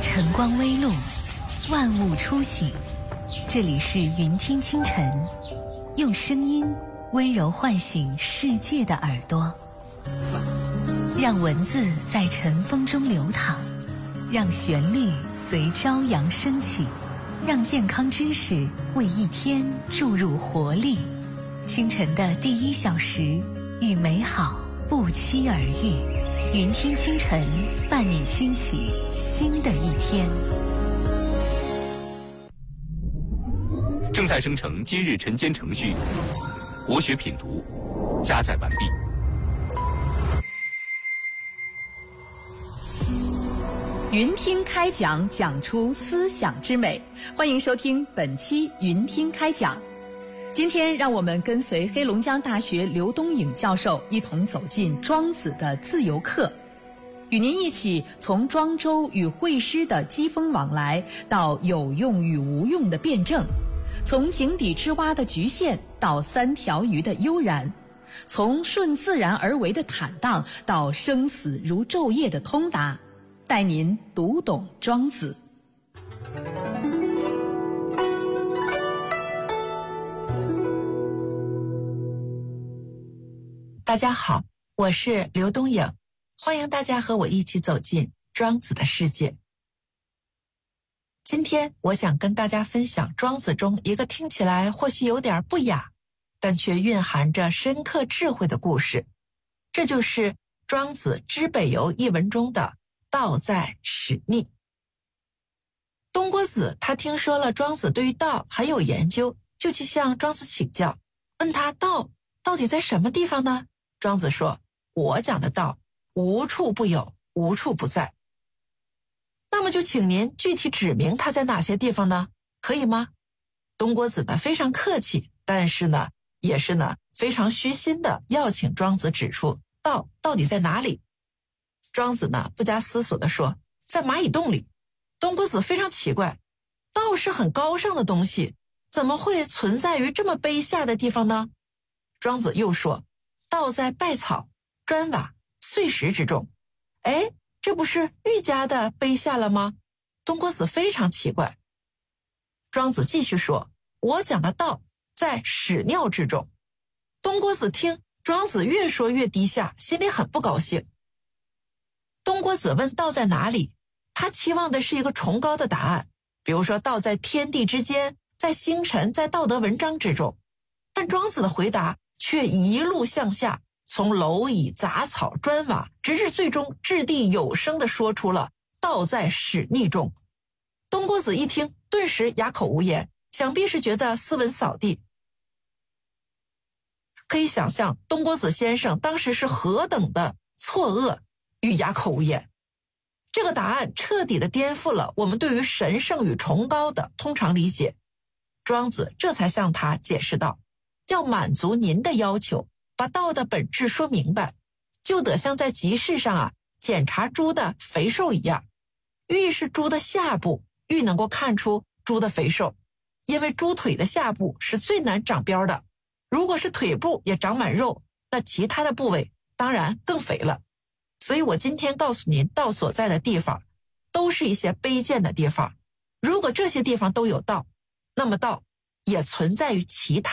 晨光微露，万物初醒。这里是云听清晨，用声音温柔唤醒世界的耳朵，让文字在晨风中流淌，让旋律随朝阳升起，让健康知识为一天注入活力。清晨的第1小时，与美好不期而遇。云听清晨，伴你轻启新的一天。 正在生成今日晨间程序，国学品读加载完毕。 云听开讲，讲出思想之美。欢迎收听本期云听开讲。今天让我们跟随黑龙江大学刘东颖教授一同走进庄子的自由课，与您一起从庄周与会师的机锋往来到有用与无用的辩证，从井底之蛙的局限到3条鱼的悠然，从顺自然而为的坦荡到生死如昼夜的通达，带您读懂庄子。 大家好，我是刘东颖，欢迎大家和我一起走进庄子的世界。今天我想跟大家分享庄子中一个听起来或许有点不雅，但却蕴含着深刻智慧的故事，这就是庄子《知北游》一文中的道在始逆。东郭子他听说了庄子对于道很有研究，就去向庄子请教，问他道到底在什么地方呢？庄子说，我讲的道无处不有，无处不在。那么就请您具体指明它在哪些地方呢？可以吗？东郭子呢非常客气，但是呢也是呢非常虚心的要请庄子指出道到底在哪里。庄子呢不加思索地说，在蚂蚁洞里。东郭子非常奇怪，道是很高尚的东西，怎么会存在于这么卑下的地方呢？庄子又说，道在稗草、砖瓦、碎石之中。哎，这不是愈加的卑下了吗？东郭子非常奇怪。庄子继续说，我讲的道在屎尿之中。东郭子听庄子越说越低下，心里很不高兴。东郭子问道在哪里，他期望的是一个崇高的答案，比如说道在天地之间，在星辰，在道德文章之中。但庄子的回答却一路向下，从蝼蚁、杂草、砖瓦，直至最终掷地有声地说出了道在屎逆中。东郭子一听，顿时哑口无言，想必是觉得斯文扫地。可以想象东郭子先生当时是何等的错愕与哑口无言。这个答案彻底地颠覆了我们对于神圣与崇高的通常理解。庄子这才向他解释道，要满足您的要求，把道的本质说明白，就得像在集市上检查猪的肥瘦一样，愈是猪的下部，愈能够看出猪的肥瘦，因为猪腿的下部是最难长膘的，如果是腿部也长满肉，那其他的部位当然更肥了。所以我今天告诉您，道所在的地方都是一些卑贱的地方，如果这些地方都有道，那么道也存在于其他